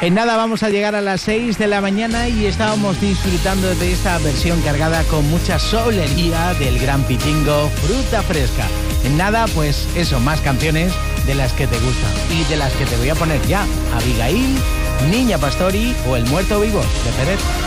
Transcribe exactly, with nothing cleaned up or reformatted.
En nada vamos a llegar a las seis de la mañana y estábamos disfrutando de esta versión cargada con mucha solería del gran Pitingo, Fruta Fresca. En nada, pues eso, más canciones de las que te gustan y de las que te voy a poner ya. Abigail, Niña Pastori o El Muerto Vivo de Pérez.